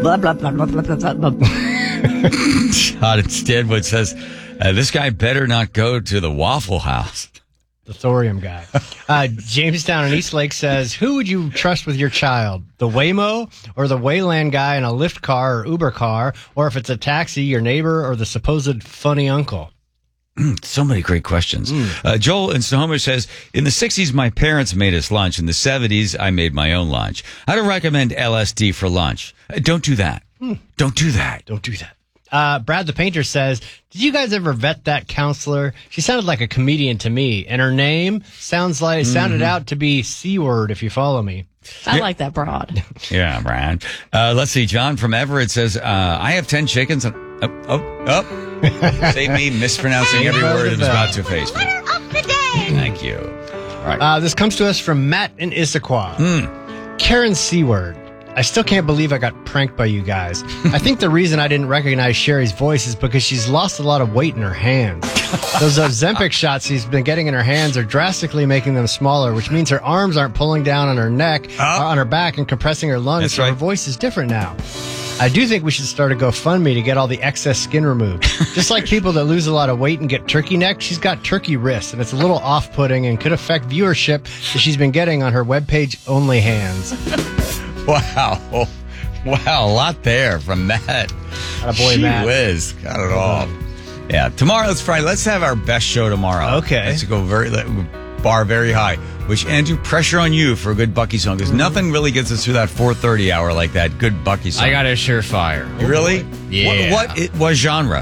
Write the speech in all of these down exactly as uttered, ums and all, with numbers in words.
blah, blah, blah, blah, blah, blah, blah. Todd Stanwood says, uh, this guy better not go to the Waffle House. The thorium guy. Uh, Jamestown and Eastlake says, who would you trust with your child? The Waymo or the Wayland guy in a Lyft car or Uber car? Or if it's a taxi, your neighbor or the supposed funny uncle? So many great questions. Mm. Uh, Joel in Snohomish says, in the sixties, my parents made us lunch. In the seventies, I made my own lunch. I don't recommend L S D for lunch. Uh, don't do that. Mm. Don't do that. Don't do that. Uh, Brad the Painter says, did you guys ever vet that counselor? She sounded like a comedian to me, and her name sounds like mm-hmm. sounded out to be C-word, if you follow me. I like that broad. Yeah, Brad. Uh, let's see. John from Everett says, uh, I have ten chickens. And, oh, oh, oh. Save me mispronouncing every word and is about to face me. Winner of the day. Thank you. All right. Uh, this comes to us from Matt in Issaquah. Mm. Karen C-word. I still can't believe I got pranked by you guys. I think the reason I didn't recognize Sherry's voice is because she's lost a lot of weight in her hands. Those Ozempic shots she's been getting in her hands are drastically making them smaller, which means her arms aren't pulling down on her neck, oh. or on her back and compressing her lungs, That's so right. her voice is different now. I do think we should start a GoFundMe to get all the excess skin removed. Just like people that lose a lot of weight and get turkey neck, she's got turkey wrists, and it's a little off-putting and could affect viewership that she's been getting on her webpage Only Hands. Wow. Wow, a lot there from Matt. Attaboy, Gee Matt. whiz, got it all. Yeah, tomorrow's Friday. Let's have our best show tomorrow. Okay. Let's go very bar very high. Which, Andrew, pressure on you for a good Bucky song, because nothing really gets us through that four thirty hour like that good Bucky song. I got a surefire. You really? Yeah. What, what it was genre?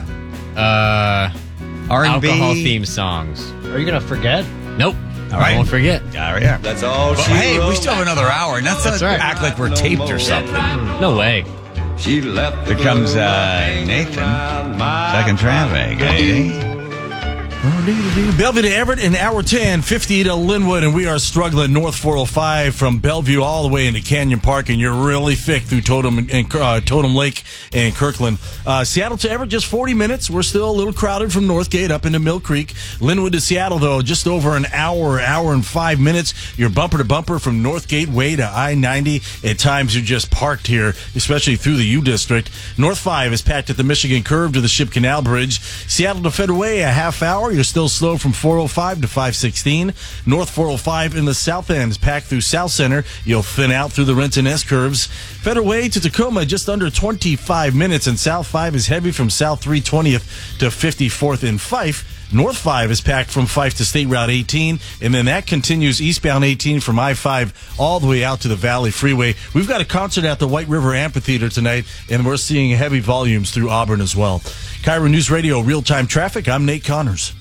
Uh, R and B? alcohol theme songs. Are you going to forget? Nope. All right. I won't forget. Oh, yeah. That's all But, she hey, wrote. we still have another hour. And that's, That's not right. act like we're taped or something. No way. She left. Here comes uh, Nathan. Second traffic. eh? Bellevue to Everett in hour ten, fifty to Linwood, and we are struggling north four oh five from Bellevue all the way into Canyon Park, and you're really thick through Totem and uh, Totem Lake and Kirkland. Uh, Seattle to Everett, just forty minutes. We're still a little crowded from Northgate up into Mill Creek. Linwood to Seattle, though, just over an hour, hour and five minutes. You're bumper to bumper from Northgate way to I ninety. At times, you're just parked here, especially through the U District. North five is packed at the Michigan Curve to the Ship Canal Bridge. Seattle to Federal Way, a half hour. You're still slow from four oh five to five sixteen. North four oh five in the south end is packed through South Center. You'll thin out through the Renton S curves. Federal Way to Tacoma, just under twenty-five minutes, and South five is heavy from South three twentieth to fifty-fourth in Fife. North five is packed from Fife to State Route eighteen, and then that continues eastbound eighteen from I five all the way out to the Valley Freeway. We've got a concert at the White River Amphitheater tonight, and we're seeing heavy volumes through Auburn as well. Cairo News Radio, real-time traffic. I'm Nate Connors.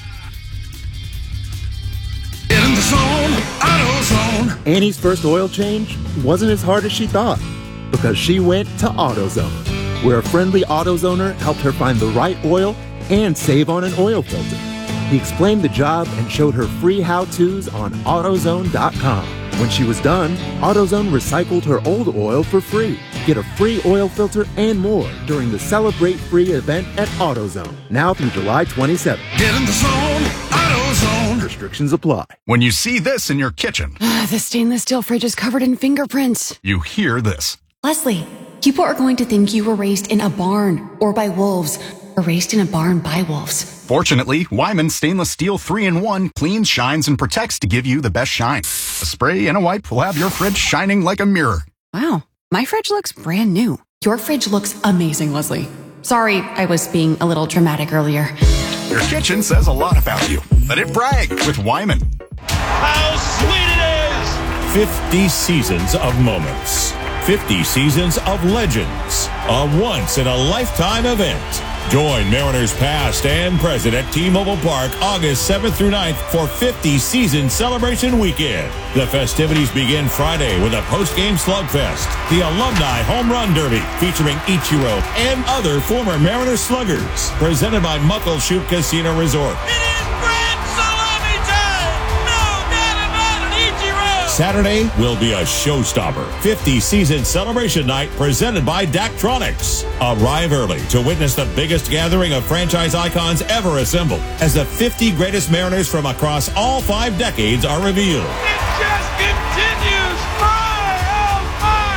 In the zone, AutoZone. Annie's first oil change wasn't as hard as she thought because she went to AutoZone, where a friendly AutoZoner helped her find the right oil and save on an oil filter. He explained the job and showed her free how-tos on AutoZone dot com. When she was done, AutoZone recycled her old oil for free. Get a free oil filter and more during the Celebrate Free event at AutoZone, now through July twenty-seventh. Get in the zone, AutoZone. Restrictions apply. When you see this in your kitchen, The stainless steel fridge is covered in fingerprints. you hear this. Leslie, people are going to think you were raised in a barn or by wolves, or raised in a barn by wolves. Fortunately, Wyman Stainless Steel three in one cleans, shines, and protects to give you the best shine. A spray and a wipe will have your fridge shining like a mirror. Wow, my fridge looks brand new. Your fridge looks amazing, Leslie. Sorry, I was being a little dramatic earlier. Your kitchen says a lot about you. Let it brag with Wyman. How sweet it is! fifty seasons of moments. fifty seasons of legends. A once-in-a-lifetime event. Join Mariners past and present at T-Mobile Park August seventh through ninth for fifty Season Celebration Weekend. The festivities begin Friday with a post-game slugfest, the Alumni Home Run Derby featuring Ichiro and other former Mariners sluggers, presented by Muckleshoot Casino Resort. Saturday will be a showstopper. fifty Season Celebration Night presented by Daktronics. Arrive early to witness the biggest gathering of franchise icons ever assembled as the fifty greatest Mariners from across all five decades are revealed. It just continues. My, oh, my.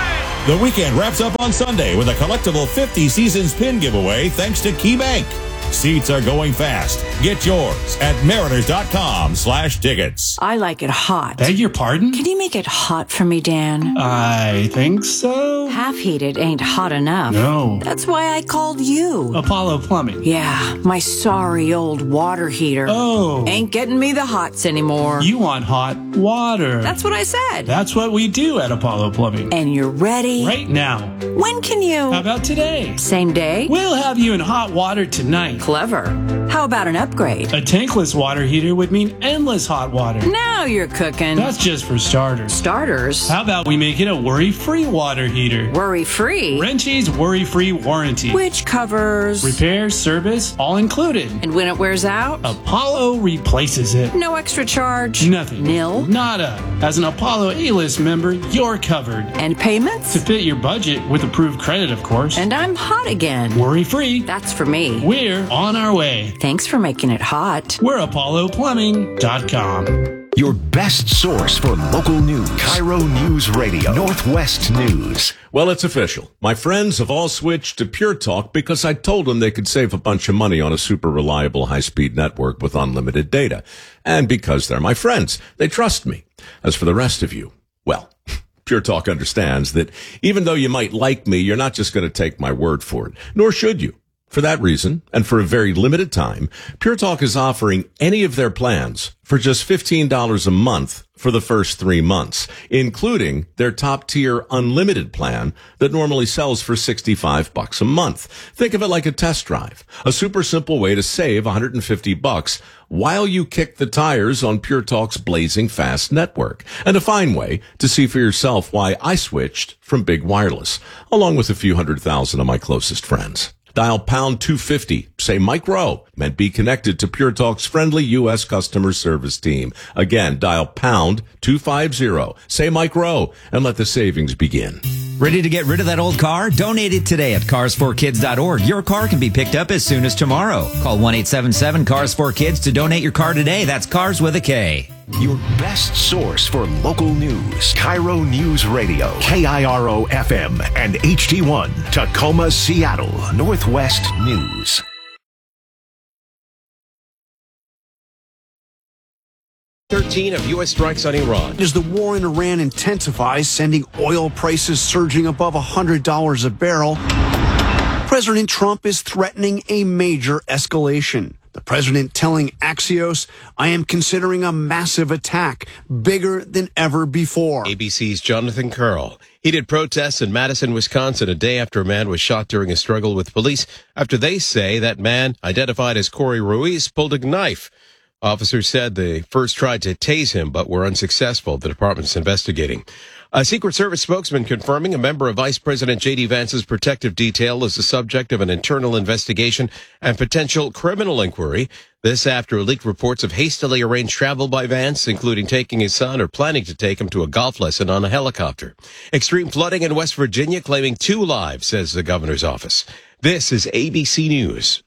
The weekend wraps up on Sunday with a collectible fifty Seasons pin giveaway thanks to KeyBank. Seats are going fast. Get yours at mariners.com slash tickets. I like it hot. Beg your pardon? Can you make it hot for me, Dan? I think so. Half heated ain't hot enough. No. That's why I called you. Apollo Plumbing. Yeah, my sorry old water heater. Oh. Ain't getting me the hots anymore. You want hot water. That's what I said. That's what we do at Apollo Plumbing. And you're ready? Right now. When can you? How about today? Same day? We'll have you in hot water tonight. Clever. How about an upgrade? A tankless water heater would mean endless hot water. Now you're cooking. That's just for starters. Starters? How about we make it a worry-free water heater? Worry-free? Wrenchie's worry-free warranty. Which covers? Repair, service, all included. And when it wears out? Apollo replaces it. No extra charge? Nothing. Nil? Nada. As an Apollo A-list member, you're covered. And payments? To fit your budget with approved credit, of course. And I'm hot again. Worry-free. That's for me. We're on our way. Thanks for making it hot. We're Apollo Plumbing dot com. Your best source for local news. Cairo News Radio. Northwest News. Well, it's official. My friends have all switched to Pure Talk because I told them they could save a bunch of money on a super reliable high-speed network with unlimited data. And because they're my friends, they trust me. As for the rest of you, well, Pure Talk understands that even though you might like me, you're not just going to take my word for it, nor should you. For that reason, and for a very limited time, Pure Talk is offering any of their plans for just fifteen dollars a month for the first three months, including their top-tier unlimited plan that normally sells for sixty-five bucks a month. Think of it like a test drive, a super simple way to save one hundred fifty bucks while you kick the tires on Pure Talk's blazing fast network, and a fine way to see for yourself why I switched from big wireless, along with a few hundred thousand of my closest friends. Dial pound two fifty, say Mike Rowe, and be connected to Pure Talk's friendly U S customer service team. Again, dial pound two fifty, say Mike Rowe, and let the savings begin. Ready to get rid of that old car? Donate it today at cars for kids dot org. Your car can be picked up as soon as tomorrow. Call one eight seven seven cars for kids to donate your car today. That's cars with a K. Your best source for local news. Cairo News Radio. K I R O F M and H D one. Tacoma, Seattle. Northwest News. thirteen of U S strikes on Iran. As the war in Iran intensifies, sending oil prices surging above one hundred dollars a barrel, President Trump is threatening a major escalation. The president telling Axios, I am considering a massive attack, bigger than ever before. A B C's Jonathan Karl. Heated protests in Madison, Wisconsin, a day after a man was shot during a struggle with police after they say that man, identified as Corey Ruiz, pulled a knife. Officers said they first tried to tase him, but were unsuccessful. The department's investigating. A Secret Service spokesman confirming a member of Vice President J D. Vance's protective detail is the subject of an internal investigation and potential criminal inquiry. This after leaked reports of hastily arranged travel by Vance, including taking his son or planning to take him to a golf lesson on a helicopter. Extreme flooding in West Virginia claiming two lives, says the governor's office. This is A B C News.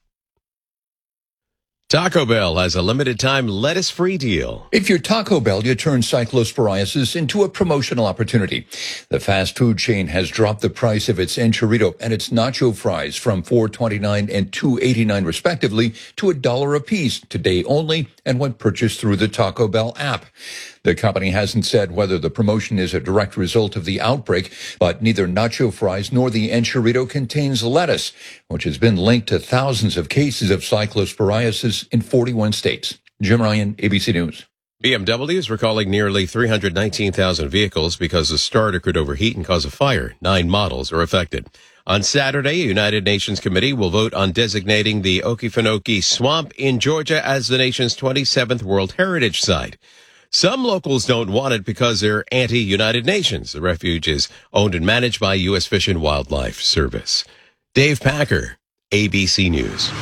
Taco Bell has a limited-time lettuce-free deal. If you're Taco Bell, you turn cyclosporiasis into a promotional opportunity. The fast food chain has dropped the price of its enchilada and its nacho fries from four twenty-nine and two eighty-nine respectively to a dollar apiece today only and when purchased through the Taco Bell app. The company hasn't said whether the promotion is a direct result of the outbreak, but neither nacho fries nor the enchilada contains lettuce, which has been linked to thousands of cases of cyclosporiasis in forty-one states. Jim Ryan, A B C News. B M W is recalling nearly three hundred nineteen thousand vehicles because the starter could overheat and cause a fire. Nine models are affected. On Saturday, a United Nations committee will vote on designating the Okefenokee Swamp in Georgia as the nation's twenty-seventh World Heritage Site. Some locals don't want it because they're anti-United Nations. The refuge is owned and managed by U S Fish and Wildlife Service. Dave Packer, A B C News.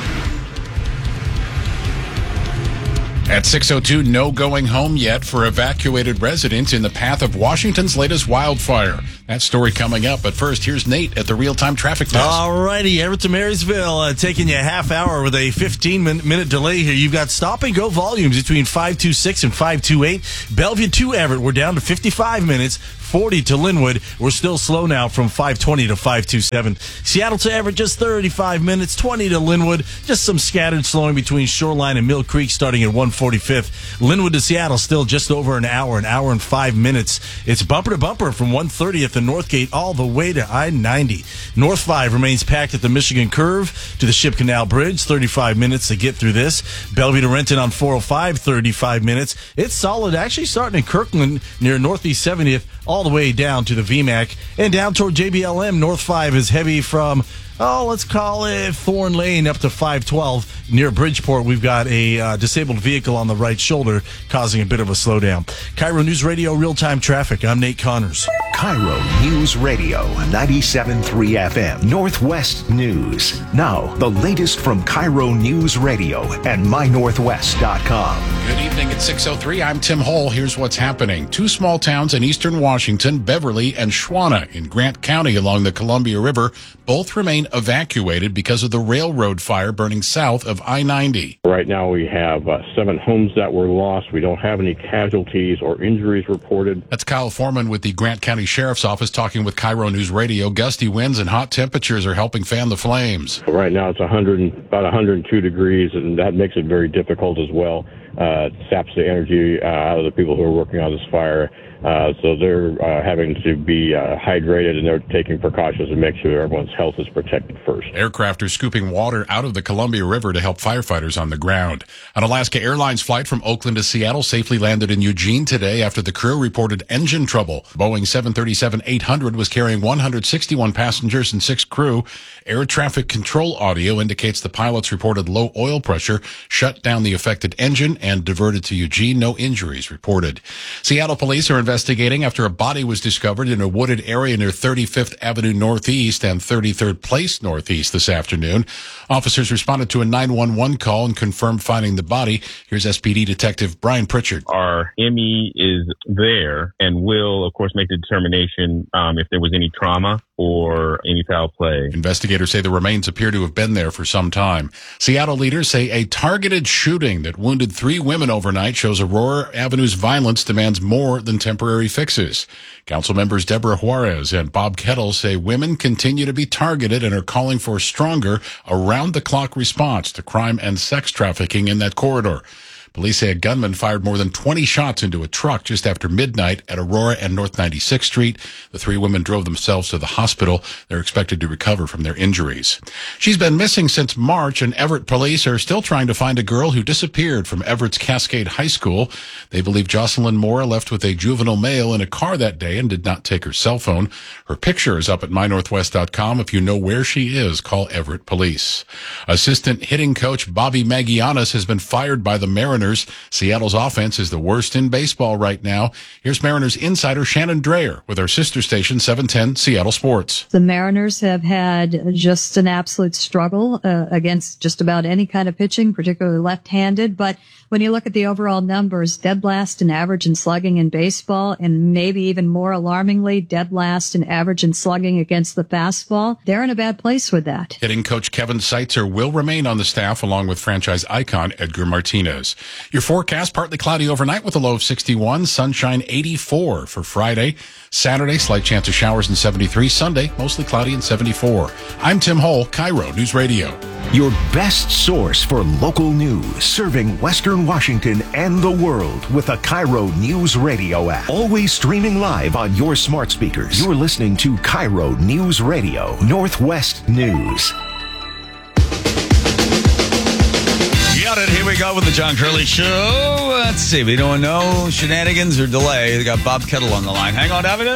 At six oh two, no going home yet for evacuated residents in the path of Washington's latest wildfire. That story coming up. But first, here's Nate at the real-time traffic test. All righty, Everett to Marysville, uh, taking you a half hour with a fifteen-minute delay here. You've got stop-and-go volumes between five two six and five two eight. Bellevue to Everett, we're down to fifty-five minutes. forty to Linwood. We're still slow now from five twenty to five twenty-seven. Seattle to Everett, just thirty-five minutes. twenty to Linwood. Just some scattered slowing between Shoreline and Mill Creek starting at one forty-fifth. Linwood to Seattle still just over an hour, an hour and five minutes. It's bumper to bumper from one thirtieth and Northgate all the way to I ninety. North five remains packed at the Michigan Curve to the Ship Canal Bridge. thirty-five minutes to get through this. Bellevue to Renton on four oh five, thirty-five minutes. It's solid actually starting in Kirkland near Northeast seventieth. All the way down to the V MAC and down toward J B L M. North five is heavy from, oh, let's call it Thorn Lane up to five twelve. Near Bridgeport, we've got a uh, disabled vehicle on the right shoulder causing a bit of a slowdown. Cairo News Radio, real-time traffic. I'm Nate Connors. Cairo News Radio, ninety-seven point three F M, Northwest News. Now, the latest from Cairo News Radio and my northwest dot com. Good evening at six oh three. I'm Tim Hole. Here's what's happening. Two small towns in eastern Washington, Beverly and Schwana in Grant County along the Columbia River, both remain evacuated because of the railroad fire burning south of I ninety. Right now we have uh, seven homes that were lost. We don't have any casualties or injuries reported. That's Kyle Foreman with the Grant County Sheriff's Office talking with Cairo News Radio. Gusty winds and hot temperatures are helping fan the flames. Right now it's one hundred, about one hundred two degrees, and that makes it very difficult as well. Uh, it saps the energy uh, out of the people who are working on this fire. Uh, so they're uh, having to be uh, hydrated, and they're taking precautions to make sure everyone's health is protected first. Aircraft are scooping water out of the Columbia River to help firefighters on the ground. An Alaska Airlines flight from Oakland to Seattle safely landed in Eugene today after the crew reported engine trouble. Boeing seven thirty-seven eight hundred was carrying one hundred sixty-one passengers and six crew. Air traffic control audio indicates the pilots reported low oil pressure, shut down the affected engine, and diverted to Eugene. No injuries reported. Seattle police are investigating after a body was discovered in a wooded area near thirty-fifth Avenue Northeast and thirty-third Place Northeast this afternoon. Officers responded to a nine one one call and confirmed finding the body. Here's S P D Detective Brian Pritchard. Our M E is there and will, of course, make the determination um, if there was any trauma or any foul play. Investigators say the remains appear to have been there for some time. Seattle leaders say a targeted shooting that wounded three women overnight shows Aurora Avenue's violence demands more than temporary fixes. Council members Deborah Juarez and Bob Kettle say women continue to be targeted and are calling for stronger around-the-clock response to crime and sex trafficking in that corridor. Police say a gunman fired more than twenty shots into a truck just after midnight at Aurora and North ninety-sixth Street. The three women drove themselves to the hospital. They're expected to recover from their injuries. She's been missing since March, and Everett police are still trying to find a girl who disappeared from Everett's Cascade High School. They believe Jocelyn Moore left with a juvenile male in a car that day and did not take her cell phone. Her picture is up at my northwest dot com. If you know where she is, call Everett police. Assistant hitting coach Bobby Magianis has been fired by the Mariners. Seattle's offense is the worst in baseball right now. Here's Mariners insider Shannon Dreyer with our sister station seven ten Seattle Sports. The Mariners have had just an absolute struggle uh, against just about any kind of pitching, particularly left-handed. But when you look at the overall numbers, dead last in average and slugging in baseball, and maybe even more alarmingly, dead last in average and slugging against the fastball, they're in a bad place with that. Hitting coach Kevin Seitzer will remain on the staff along with franchise icon Edgar Martinez. Your forecast, partly cloudy overnight with a low of sixty-one, sunshine eighty-four for Friday. Saturday, slight chance of showers and seventy-three. Sunday, mostly cloudy and seventy-four. I'm Tim Hole, Cairo News Radio. Your best source for local news, serving Western Washington and the world with the Cairo News Radio app. Always streaming live on your smart speakers. You're listening to Cairo News Radio, Northwest News. Got it. Here we go with the John Curley Show. Let's see. We don't know shenanigans or delay. We got Bob Kettle on the line. Hang on, David.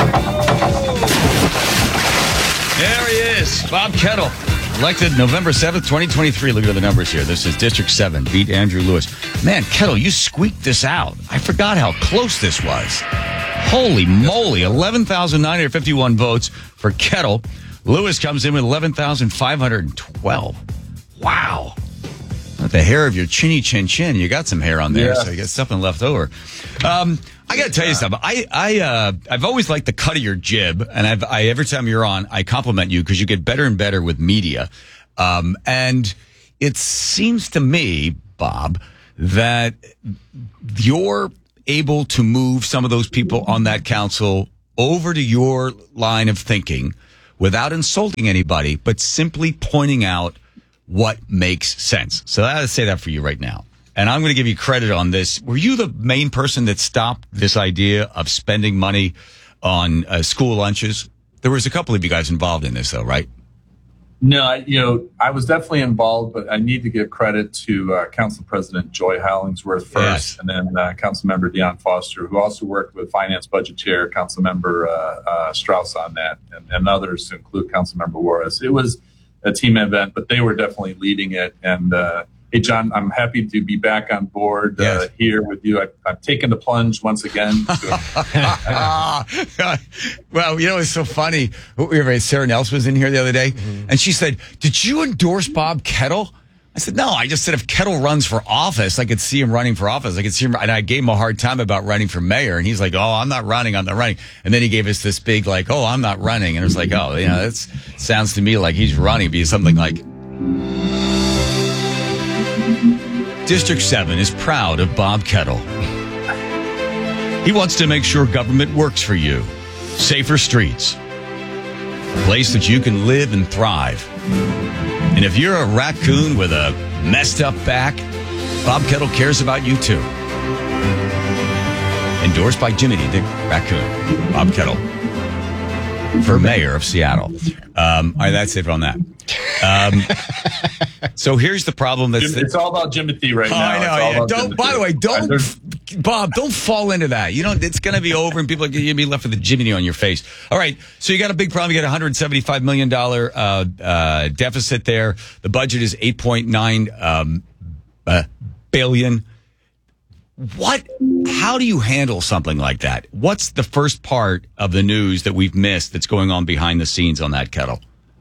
There he is. Bob Kettle. Elected November seventh, twenty twenty-three. Look at the numbers here. This is District seven. Beat Andrew Lewis. Man, Kettle, you squeaked this out. I forgot how close this was. Holy moly. eleven thousand nine hundred fifty-one votes for Kettle. Lewis comes in with eleven thousand five hundred twelve. Wow. Not the hair of your chinny chin chin. You got some hair on there, yeah. So you got something left over. Um, I got to tell you something. I, I, uh, I've always liked the cut of your jib, and I've, I, every time you're on, I compliment you because you get better and better with media. Um, and it seems to me, Bob, that you're able to move some of those people on that council over to your line of thinking without insulting anybody, but simply pointing out what makes sense. So I gotta say that for you right now. And I'm going to give you credit on this. Were you the main person that stopped this idea of spending money on uh, school lunches? There was a couple of you guys involved in this, though, right? No, I, you know, I was definitely involved, but I need to give credit to uh, Council President Joy Hollingsworth first, yes. and then uh, Council Member Dion Foster, who also worked with Finance Budget Chair Council Member uh, uh, Strauss on that, and, and others to include Council Member Juarez. It was a team event, but they were definitely leading it, and uh, hey, John, I'm happy to be back on board uh, yes. here with you. I, I've taken the plunge once again. Well, you know, it's so funny. Sarah Nelson was in here the other day, mm-hmm. and she said, did you endorse Bob Kettle? I said, no, I just said if Kettle runs for office, I could see him running for office. I could see him, and I gave him a hard time about running for mayor, and he's like, oh, I'm not running, I'm not running. And then he gave us this big, like, oh, I'm not running. And it was like, oh, you know, that sounds to me like he's running, be something like... District seven is proud of Bob Kettle. He wants to make sure government works for you. Safer streets. A place that you can live and thrive. And if you're a raccoon with a messed up back, Bob Kettle cares about you too. Endorsed by Jiminy the Raccoon. Bob Kettle. For mayor of Seattle. Um, all right, that's it on that. Um, so here's the problem. That's Jim, it's all about Jimothy right oh, now. I know. Yeah. Don't. By the way, don't, Bob. Don't fall into that. You know, it's going to be over, and people are going to be left with a Jiminy on your face. All right. So you got a big problem. You got a one hundred seventy-five million dollars uh, uh, deficit there. The budget is eight point nine um, uh, billion. What? How do you handle something like that? What's the first part of the news that we've missed that's going on behind the scenes on that, Kettle?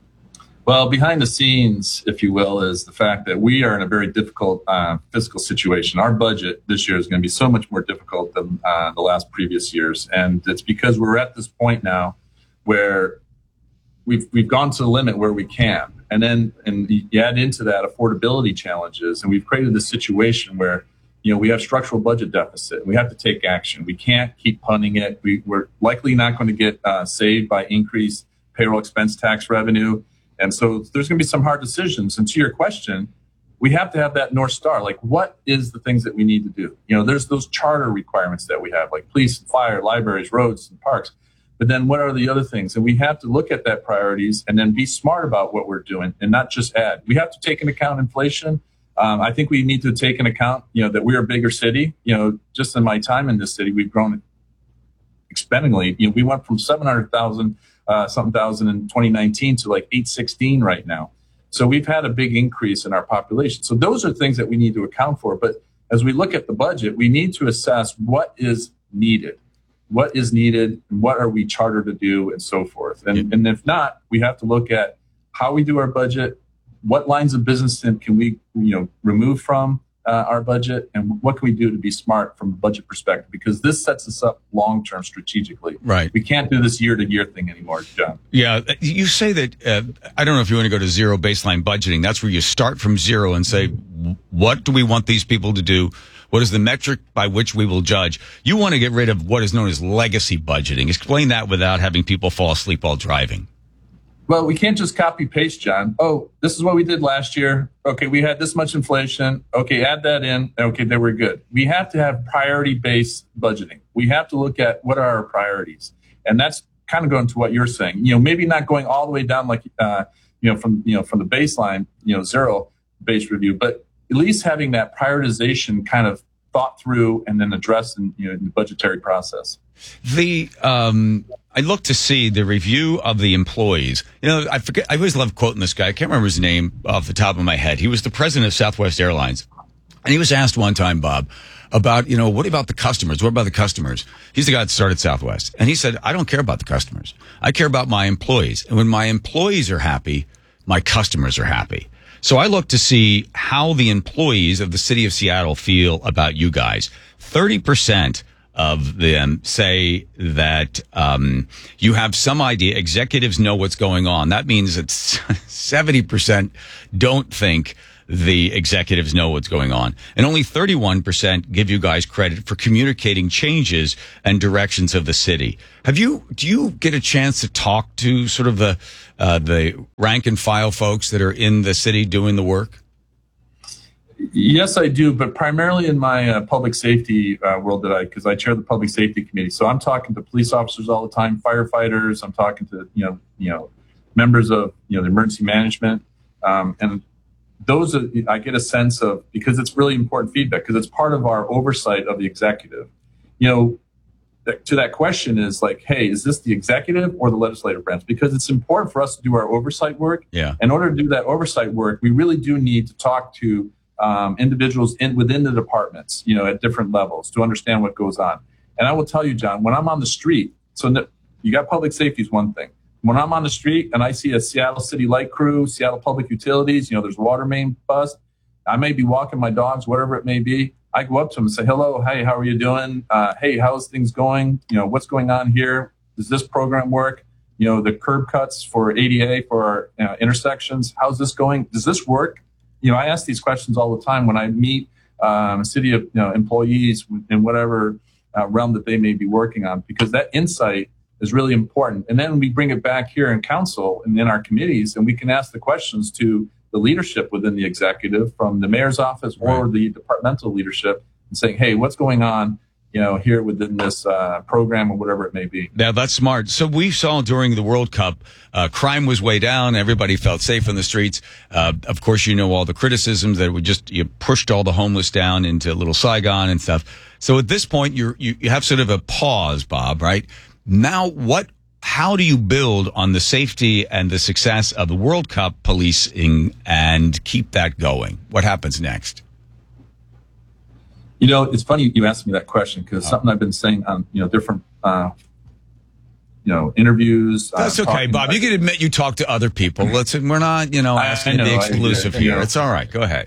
Well, behind the scenes, if you will, is the fact that we are in a very difficult uh, fiscal situation. Our budget this year is going to be so much more difficult than uh, the last previous years. And it's because we're at this point now where we've we've gone to the limit where we can. And then and you add into that affordability challenges. And we've created this situation where, you know, we have structural budget deficit. We have to take action. We can't keep punting it. We, we're likely not going to get uh, saved by increased payroll expense tax revenue. And so there's going to be some hard decisions. And to your question, we have to have that North Star. Like, what is the things that we need to do? You know, there's those charter requirements that we have, like police and fire, libraries, roads and parks. But then what are the other things? And we have to look at that priorities and then be smart about what we're doing and not just add. We have to take into account inflation. Um, I think we need to take into account, you know, that we're a bigger city. You know, just in my time in this city, we've grown exponentially. You know, we went from seven hundred thousand Uh, something thousand in twenty nineteen to like eight sixteen right now. So we've had a big increase in our population. So those are things that we need to account for. But as we look at the budget, we need to assess what is needed, what is needed, and what are we chartered to do, and so forth. And, and if not, we have to look at how we do our budget, what lines of business can we, you know, remove from uh, our budget, and what can we do to be smart from a budget perspective? Because this sets us up long-term strategically. Right. We can't do this year-to-year thing anymore, John. Yeah. You say that, uh, I don't know if you want to go to zero baseline budgeting. That's where you start from zero and say, what do we want these people to do? What is the metric by which we will judge? You want to get rid of what is known as legacy budgeting. Explain that without having people fall asleep while driving. Well, we can't just copy paste, John. Oh, this is what we did last year. Okay, we had this much inflation. Okay, add that in. Okay, then we're good. We have to have priority-based budgeting. We have to look at what are our priorities. And that's kind of going to what you're saying. You know, maybe not going all the way down like, uh, you know, from, you know, from the baseline, you know, zero base review, but at least having that prioritization kind of thought through and then addressed in, you know, in the budgetary process. The um, I look to see the review of the employees. You know, I forget. I always love quoting this guy. I can't remember his name off the top of my head. He was the president of Southwest Airlines, and he was asked one time, Bob, about, you know, what about the customers? What about the customers? He's the guy that started Southwest, and he said, I don't care about the customers. I care about my employees, and when my employees are happy, my customers are happy. So I look to see how the employees of the city of Seattle feel about you guys. thirty percent of them say that um, you have some idea, executives know what's going on. That means that seventy percent don't think the executives know what's going on. And only thirty-one percent give you guys credit for communicating changes and directions of the city. Have you, do you get a chance to talk to sort of the, uh, the rank and file folks that are in the city doing the work? Yes, I do, but primarily in my uh, public safety uh, world that I, because I chair the public safety committee. So I'm talking to police officers all the time, firefighters. I'm talking to, you know, you know, members of, you know, the emergency management. Um, and those are, I get a sense of, because it's really important feedback, because it's part of our oversight of the executive. You know, th- to that question is like, hey, is this the executive or the legislative branch? Because it's important for us to do our oversight work. Yeah. In order to do that oversight work, we really do need to talk to Um, individuals in within the departments, you know, at different levels to understand what goes on. And I will tell you, John, when I'm on the street, so no, you got public safety is one thing. When I'm on the street and I see a Seattle City Light Crew, Seattle Public Utilities, you know, there's water main bust. I may be walking my dogs, whatever it may be. I go up to them and say, hello, hey, how are you doing? Uh, hey, how's things going? You know, what's going on here? Does this program work? You know, the curb cuts for A D A for our you know, intersections, how's this going? Does this work? You know, I ask these questions all the time when I meet um, city of you know, employees in whatever uh, realm that they may be working on, because that insight is really important. And then we bring it back here in council and in our committees, and we can ask the questions to the leadership within the executive, from the mayor's office or the departmental leadership, and saying, hey, what's going on, you know, here within this uh, program or whatever it may be. Now, that's smart. So we saw during the World Cup, uh, crime was way down. Everybody felt safe in the streets. Uh, of course, you know, all the criticisms that we just, you pushed all the homeless down into Little Saigon and stuff. So at this point, you're, you, you have sort of a pause, Bob, right? Now, what, how do you build on the safety and the success of the World Cup policing and keep that going? What happens next? You know, it's funny you asked me that question, because something I've been saying on, you know, different, uh, you know, interviews. That's uh, okay, Bob. You can admit you talk to other people. Let's, we're not, you know, asking know, to be exclusive I, I, here. know. It's all right. Go ahead.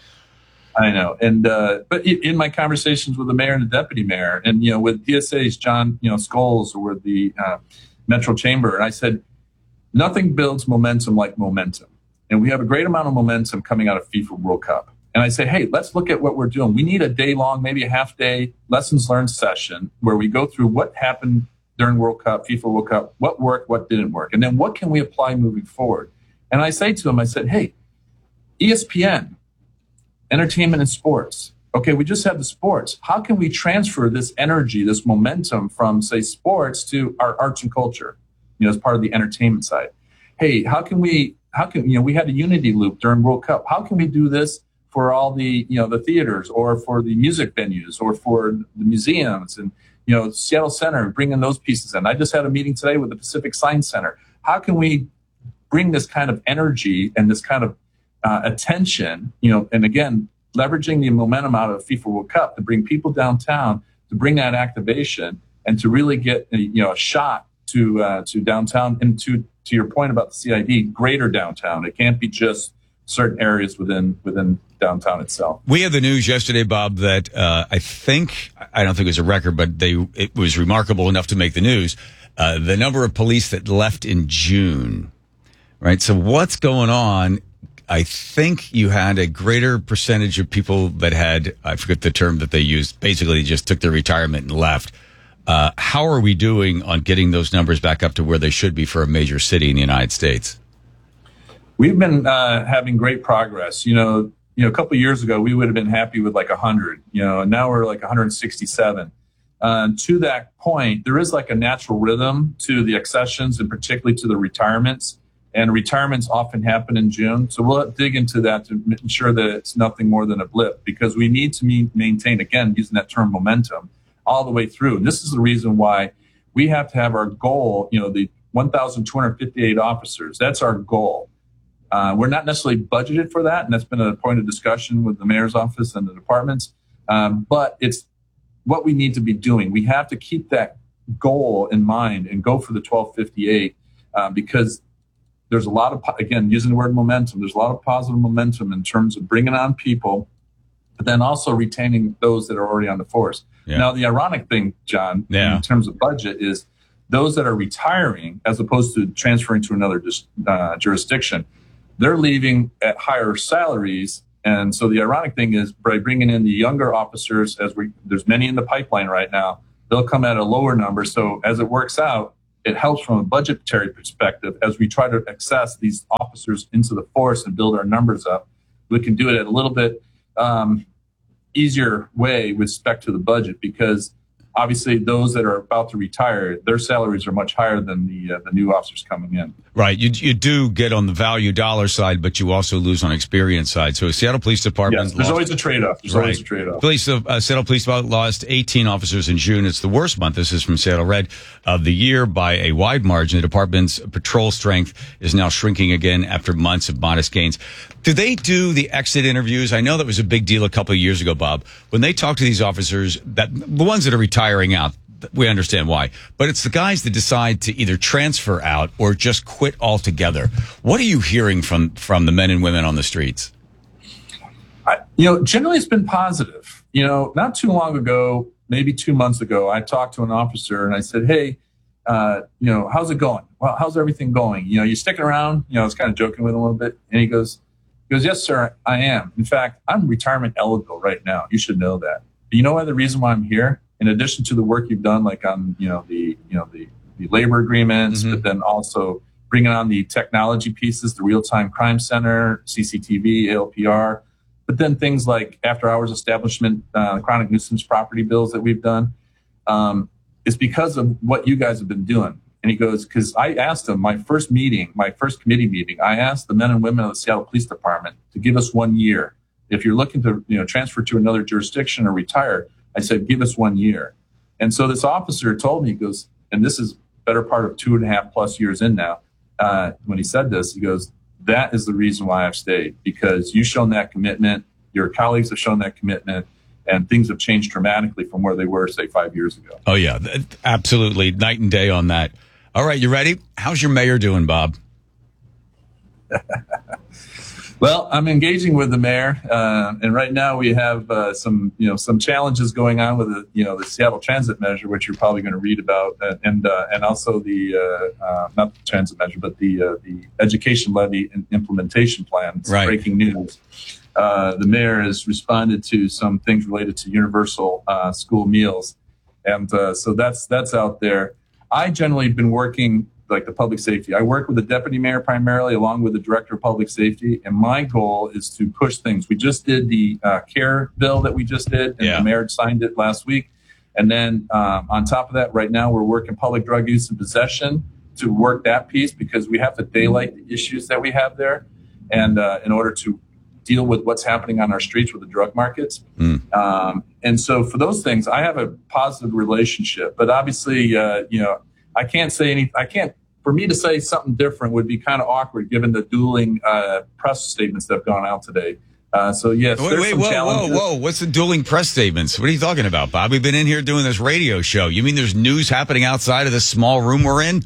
I know. And, uh, but in my conversations with the mayor and the deputy mayor, and, you know, with D S A's John, you know, Scholes, or with the uh, Metro Chamber, and I said, nothing builds momentum like momentum. And we have a great amount of momentum coming out of FIFA World Cup. And I say, hey, let's look at what we're doing. We need a day long, maybe a half day lessons learned session where we go through what happened during World Cup, FIFA World Cup, what worked, what didn't work, and then what can we apply moving forward. And I say to him, I said, hey, E S P N, entertainment and sports. Okay, we just have the sports. How can we transfer this energy, this momentum from, say, sports to our arts and culture, you know, as part of the entertainment side? Hey, how can we, how can, you know, we had a unity loop during World Cup. How can we do this for all the, you know, the theaters, or for the music venues, or for the museums, and, you know, Seattle Center, bringing those pieces in. I just had a meeting today with the Pacific Science Center. How can we bring this kind of energy and this kind of uh, attention, you know, and again, leveraging the momentum out of FIFA World Cup to bring people downtown, to bring that activation, and to really get, you know, a shot to uh, to downtown, and to to your point about the C I D, greater downtown. It can't be just certain areas within within downtown itself. We had the news yesterday, Bob, that uh, I think, I don't think it was a record, but they it was remarkable enough to make the news, uh, the number of police that left in June, right? So what's going on? I think you had a greater percentage of people that had, I forget the term that they used, basically just took their retirement and left. Uh, how are we doing on getting those numbers back up to where they should be for a major city in the United States? We've been uh, having great progress. You know, you know, a couple of years ago, we would have been happy with like one hundred, you know, and now we're like one hundred sixty-seven. Uh, to that point, there is like a natural rhythm to the accessions, and particularly to the retirements. And retirements often happen in June. So we'll dig into that to ensure that it's nothing more than a blip, because we need to me- maintain, again, using that term momentum, all the way through. And this is the reason why we have to have our goal, you know, the one thousand two hundred fifty-eight officers. That's our goal. Uh, we're not necessarily budgeted for that, and that's been a point of discussion with the mayor's office and the departments. Um, but it's what we need to be doing. We have to keep that goal in mind and go for the twelve fifty-eight, uh, because there's a lot of, again, using the word momentum, there's a lot of positive momentum in terms of bringing on people, but then also retaining those that are already on the force. Yeah. Now, the ironic thing, John, Yeah. in terms of budget, is those that are retiring, as opposed to transferring to another dis- uh, jurisdiction, they're leaving at higher salaries. And so the ironic thing is, by bringing in the younger officers, as we there's many in the pipeline right now, they'll come at a lower number. So as it works out, it helps from a budgetary perspective as we try to access these officers into the force and build our numbers up. We can do it at a little bit um, easier way with respect to the budget, because obviously those that are about to retire, their salaries are much higher than the uh, the new officers coming in. Right. You you do get on the value dollar side, but you also lose on experience side. So Seattle Police Department. Yes, there's lost, always a trade-off. There's right. always a trade-off. Police, uh, Seattle Police Department lost eighteen officers in June. It's the worst month. This is from Seattle Red of the year by a wide margin. The department's patrol strength is now shrinking again after months of modest gains. Do they do the exit interviews? I know that was a big deal a couple of years ago, Bob. When they talk to these officers, that the ones that are retiring out, we understand why, but it's the guys that decide to either transfer out or just quit altogether. What are you hearing from from the men and women on the streets? I, you know, generally it's been positive. You know, not too long ago, maybe two months ago, I talked to an officer and I said, "Hey, uh, you know, how's it going? Well, how's everything going? You know, you sticking around?" You know, I was kind of joking with him a little bit, and he goes, "He goes, yes, sir, I am. In fact, I'm retirement eligible right now. You should know that. But you know why the reason why I'm here? In addition to the work you've done, like on, you know, the, you know, the, the labor agreements, mm-hmm. but then also bringing on the technology pieces, the real-time crime center, C C T V, A L P R, but then things like after-hours establishment, uh, chronic nuisance property bills that we've done, um, it's because of what you guys have been doing." And he goes, because I asked him, my first meeting, my first committee meeting, I asked the men and women of the Seattle Police Department to give us one year. If you're looking to, you know, transfer to another jurisdiction or retire, I said, give us one year. And so this officer told me, he goes, and this is better part of two and a half plus years in now, uh, when he said this, he goes, that is the reason why I've stayed, because you've shown that commitment, your colleagues have shown that commitment, and things have changed dramatically from where they were, say, five years ago. Oh, yeah, absolutely. Night and day on that. All right, you ready? How's your mayor doing, Bob? Well, I'm engaging with the mayor, uh, and right now we have uh, some, you know, some challenges going on with the, you know, the Seattle Transit Measure, which you're probably going to read about, uh, and uh, and also the uh, uh, not the Transit Measure, but the uh, the Education Levy and Implementation Plan. It's right. Breaking news. Uh, the mayor has responded to some things related to universal uh, school meals, and uh, so that's that's out there. I generally have been working like the public safety. I work with the deputy mayor primarily, along with the director of public safety, and my goal is to push things. We just did the uh, care bill that we just did, and yeah. the mayor signed it last week. And then um, on top of that, right now we're working public drug use and possession to work that piece, because we have to daylight the issues that we have there, and uh, in order to deal with what's happening on our streets with the drug markets. Mm. Um, and so for those things, I have a positive relationship, but obviously, uh, you know, I can't say any, I can't, for me to say something different would be kind of awkward given the dueling uh, press statements that have gone out today. Uh, so yes, wait, there's wait, some whoa, challenges. whoa, whoa! What's the dueling press statements? What are you talking about, Bob? We've been in here doing this radio show. You mean there's news happening outside of this small room we're in?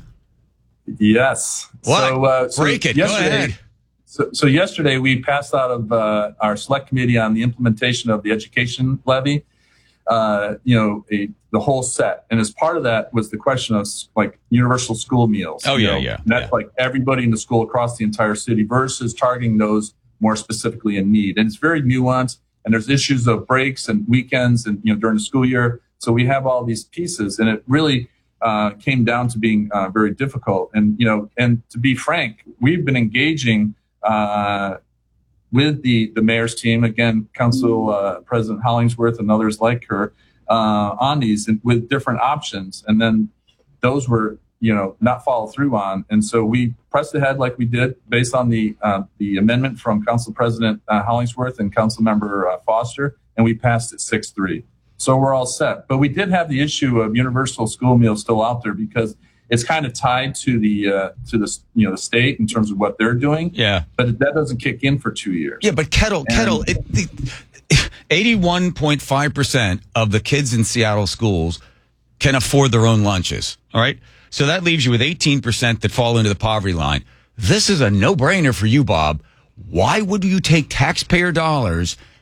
Yes. What? So, uh, so Break it. Go ahead. So, so yesterday we passed out of uh, our select committee on the implementation of the education levy, uh, you know, a, the whole set. And as part of that was the question of like universal school meals. Oh, you yeah, know, yeah. and that's yeah. like everybody in the school across the entire city versus targeting those more specifically in need. And it's very nuanced. And there's issues of breaks and weekends and, you know, during the school year. So we have all these pieces, and it really uh, came down to being uh, very difficult. And, you know, and to be frank, we've been engaging uh, with the, the mayor's team, again, Council uh, President Hollingsworth and others like her, uh, on these and with different options. And then those were, you know, not followed through on. And so we pressed ahead like we did based on the uh, the amendment from Council President uh, Hollingsworth and Council Member uh, Foster, and we passed it six three. So we're all set. But we did have the issue of universal school meals still out there because it's kind of tied to the uh, to the you know the state in terms of what they're doing. Yeah, but that doesn't kick in for two years. Yeah, but Kettle, and, Kettle, it, the, eighty-one point five percent of the kids in Seattle schools can afford their own lunches. All right, so that leaves you with eighteen percent that fall into the poverty line. This is a no-brainer for you, Bob. Why would you take taxpayer dollars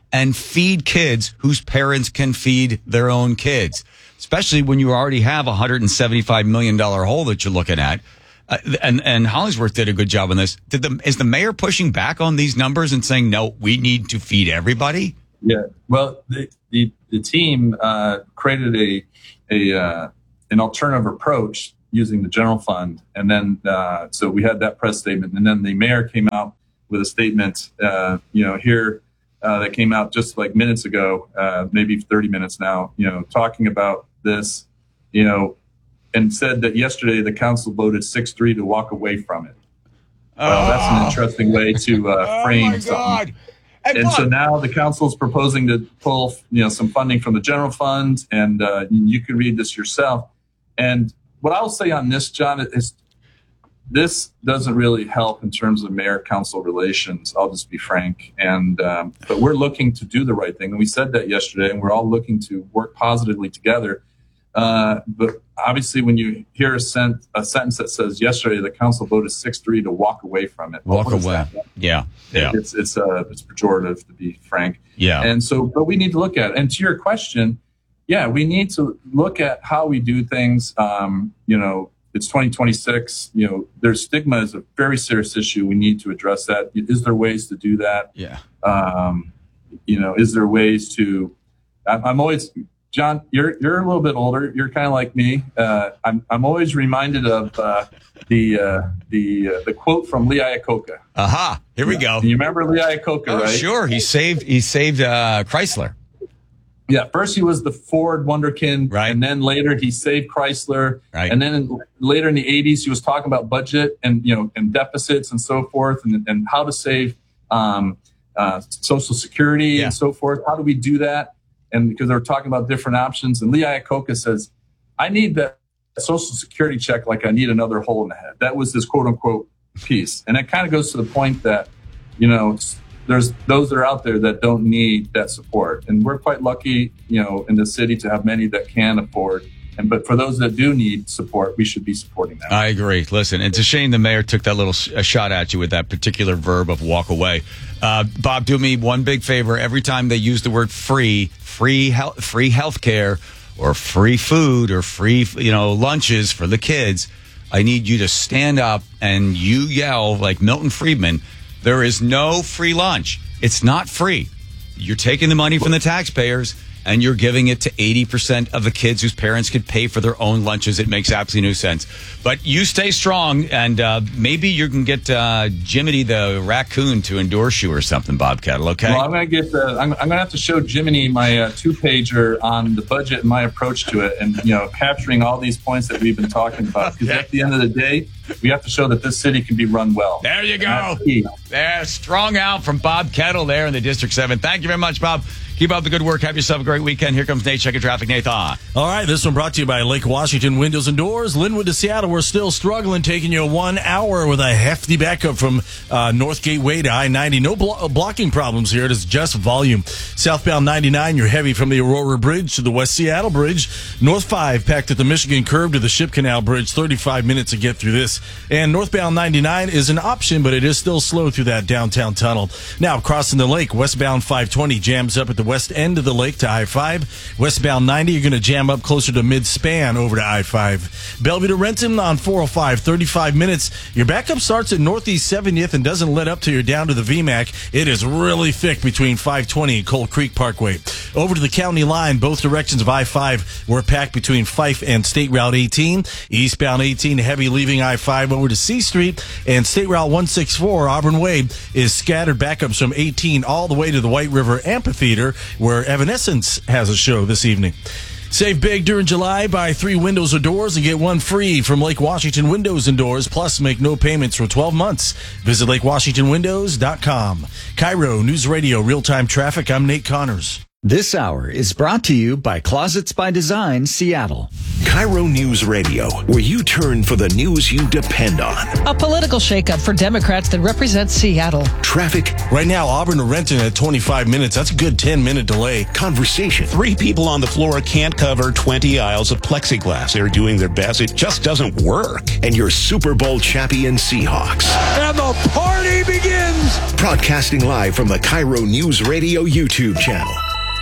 and feed kids whose parents can feed their own kids, especially when you already have a one hundred seventy-five million dollars hole that you're looking at. Uh, and, and Hollingsworth did a good job on this. Did the, is the mayor pushing back on these numbers and saying, no, we need to feed everybody? Yeah. Well, the, the, the team uh, created a, a uh, an alternative approach using the general fund. And then, uh, so we had that press statement. And then the mayor came out with a statement, uh, you know, here uh, that came out just like minutes ago, uh, maybe thirty minutes now, you know, talking about this, you know, and said that yesterday the council voted six three to walk away from it. Well, that's an interesting way to uh, frame oh something. And, and so now the council is proposing to pull, you know, some funding from the general fund, and uh, you can read this yourself. And what I'll say on this, John, is this doesn't really help in terms of mayor-council relations. I'll just be frank. And um, but we're looking to do the right thing, and we said that yesterday, and we're all looking to work positively together. Uh, but obviously, when you hear a, sent, a sentence that says yesterday the council voted six three to walk away from it, walk away, yeah, yeah, it's it's uh, it's pejorative, to be frank. Yeah, and so, but we need to look at it. And to your question, yeah, we need to look at how we do things. Um, you know, it's twenty twenty-six. You know, there's stigma is a very serious issue. We need to address that. Is there ways to do that? Yeah. Um, you know, is there ways to? I'm, I'm always. John, you're you're a little bit older. You're kind of like me. Uh, I'm I'm always reminded of uh, the uh, the uh, the quote from Lee Iacocca. Aha! Here we go. You remember Lee Iacocca, oh, right? Sure. He saved he saved uh, Chrysler. Yeah. First he was the Ford wonderkind, right? And then later he saved Chrysler, right? And then in, later in the eighties he was talking about budget and you know and deficits and so forth, and and how to save um, uh, Social Security yeah. and so forth. How do we do that? And because they were talking about different options, and Lee Iacocca says, I need that Social Security check like I need another hole in the head. That was his quote unquote piece. And it kind of goes to the point that, you know, there's those that are out there that don't need that support. And we're quite lucky, you know, in the city to have many that can afford. And but for those that do need support, we should be supporting them. I agree. Listen, it's a shame the mayor took that little sh- a shot at you with that particular verb of walk away. Uh, Bob, do me one big favor. Every time they use the word free, free health, free healthcare, or free food, or free, you know, lunches for the kids, I need you to stand up and you yell like Milton Friedman. There is no free lunch. It's not free. You're taking the money from the taxpayers and you're giving it to eighty percent of the kids whose parents could pay for their own lunches. It makes absolutely no sense. But you stay strong, and uh, maybe you can get uh, Jiminy the raccoon to endorse you or something, Bob Kettle, okay? Well, I'm going to get the, I'm, I'm going to have to show Jiminy my uh, two-pager on the budget and my approach to it, and, you know, capturing all these points that we've been talking about. Because at the end of the day, we have to show that this city can be run well. There you go. There, strong out from Bob Kettle there in the District seven. Thank you very much, Bob. Keep up the good work. Have yourself a great weekend. Here comes Nate. Check your traffic, Nathan. All right, this one brought to you by Lake Washington Windows and Doors. Linwood to Seattle, we're still struggling, taking you one hour with a hefty backup from uh, North Gateway to I ninety. No blo- blocking problems here. It is just volume. Southbound ninety-nine, you're heavy from the Aurora Bridge to the West Seattle Bridge. North five, packed at the Michigan Curve to the Ship Canal Bridge. thirty-five minutes to get through this. And northbound ninety-nine is an option, but it is still slow through that downtown tunnel. Now, crossing the lake, westbound five twenty jams up at the west end of the lake to I five. Westbound ninety, you're going to jam up closer to mid-span over to I five. Bellevue to Renton on four oh five, thirty-five minutes. Your backup starts at Northeast seventieth and doesn't let up till you're down to the V MAC. It is really thick between five twenty and Cold Creek Parkway. Over to the county line, both directions of I five were packed between Fife and State Route eighteen. Eastbound eighteen, heavy leaving I five over to C Street, and State Route one sixty-four, Auburn Way, is scattered backups from eighteen all the way to the White River Amphitheater, where Evanescence has a show this evening. Save big during July. Buy three windows or doors and get one free from Lake Washington Windows and Doors. Plus, make no payments for twelve months. Visit lake washington windows dot com. Cairo News Radio, real-time traffic. I'm Nate Connors. This hour is brought to you by Closets by Design, Seattle. Cairo News Radio, where you turn for the news you depend on. A political shakeup for Democrats that represent Seattle. Traffic. Right now, Auburn to Renton at twenty-five minutes. That's a good ten-minute delay. Conversation. Three people on the floor can't cover twenty aisles of plexiglass. They're doing their best. It just doesn't work. And your Super Bowl champion Seahawks. And the party begins. News. Broadcasting live from the Cairo News Radio YouTube channel.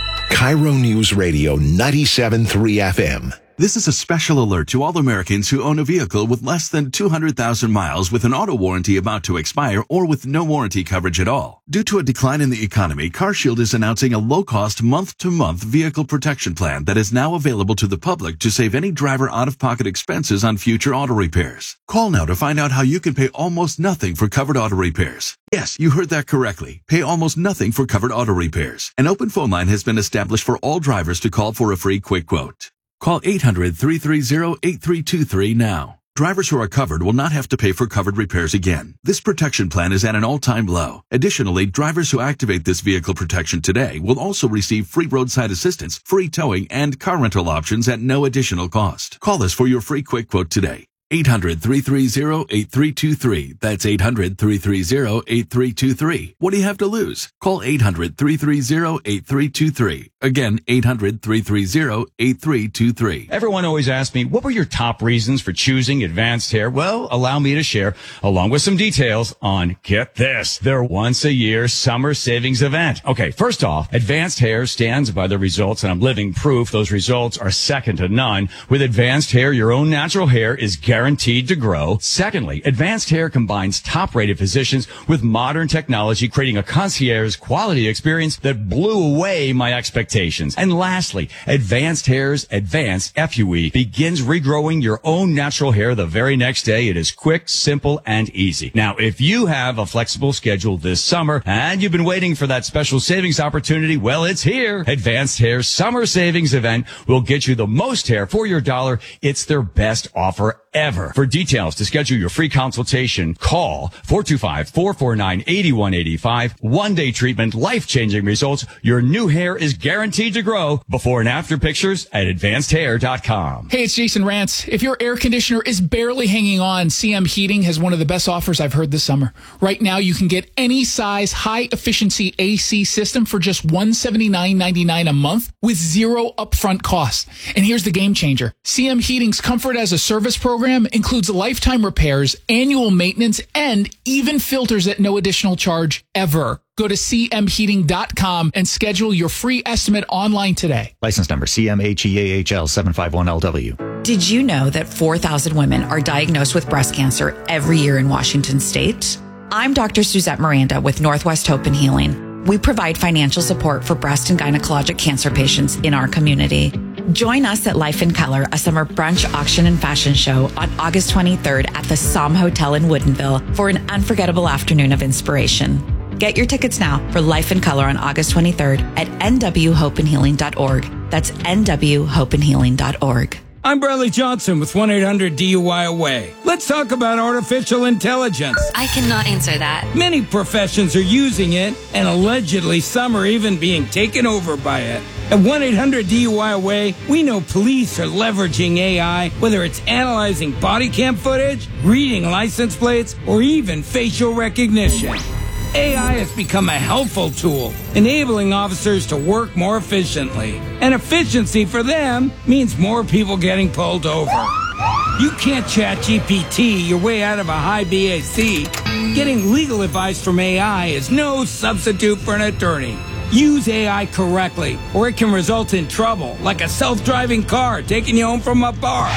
Cairo News Radio ninety-seven point three F M. This is a special alert to all Americans who own a vehicle with less than two hundred thousand miles with an auto warranty about to expire or with no warranty coverage at all. Due to a decline in the economy, CarShield is announcing a low-cost month-to-month vehicle protection plan that is now available to the public to save any driver out-of-pocket expenses on future auto repairs. Call now to find out how you can pay almost nothing for covered auto repairs. Yes, you heard that correctly. Pay almost nothing for covered auto repairs. An open phone line has been established for all drivers to call for a free quick quote. Call eight hundred, three three zero, eight three two three now. Drivers who are covered will not have to pay for covered repairs again. This protection plan is at an all-time low. Additionally, drivers who activate this vehicle protection today will also receive free roadside assistance, free towing, and car rental options at no additional cost. Call us for your free quick quote today. eight hundred, three three zero, eight three two three. That's eight hundred, three three zero, eight three two three. What do you have to lose? Call eight hundred, three three zero, eight three two three. Again, eight hundred, three three zero, eight three two three. Everyone always asks me, what were your top reasons for choosing Advanced Hair? Well, allow me to share, along with some details on, get this, their once-a-year summer savings event. Okay, first off, Advanced Hair stands by the results, and I'm living proof those results are second to none. With Advanced Hair, your own natural hair is guaranteed to grow. Secondly, Advanced Hair combines top-rated physicians with modern technology, creating a concierge quality experience that blew away my expectations. And lastly, Advanced Hair's Advanced F U E begins regrowing your own natural hair the very next day. It is quick, simple, and easy. Now, if you have a flexible schedule this summer and you've been waiting for that special savings opportunity, well, it's here. Advanced Hair's Summer Savings Event will get you the most hair for your dollar. It's their best offer ever. For details to schedule your free consultation, call four two five, four four nine, eight one eight five. One-day treatment, life-changing results. Your new hair is guaranteed to grow. Before and after pictures at advanced hair dot com. Hey, it's Jason Rantz. If your air conditioner is barely hanging on, C M Heating has one of the best offers I've heard this summer. Right now, you can get any size high-efficiency A C system for just one hundred seventy-nine ninety-nine a month with zero upfront cost. And here's the game changer. C M Heating's Comfort as a Service program includes lifetime repairs, annual maintenance, and even filters at no additional charge ever. Go to C M heating dot com and schedule your free estimate online today. License number C M H E A H L seven five one L W. Did you know that four thousand women are diagnosed with breast cancer every year in Washington state? I'm Doctor Suzette Miranda with Northwest Hope and Healing. We provide financial support for breast and gynecologic cancer patients in our community. Join us at Life in Color, a summer brunch, auction, and fashion show on August twenty-third at the Somme Hotel in Woodinville for an unforgettable afternoon of inspiration. Get your tickets now for Life in Color on August twenty-third at N W hope and healing dot org. That's N W hope and healing dot org. I'm Bradley Johnson with one eight hundred D U I Away. Let's talk about artificial intelligence. I cannot answer that. Many professions are using it, and allegedly some are even being taken over by it. At one eight hundred D U I Away, we know police are leveraging A I, whether it's analyzing body cam footage, reading license plates, or even facial recognition. A I has become a helpful tool, enabling officers to work more efficiently. And efficiency for them means more people getting pulled over. You can't chat G P T your way out of a high B A C. Getting legal advice from A I is no substitute for an attorney. Use A I correctly, or it can result in trouble, like a self-driving car taking you home from a bar.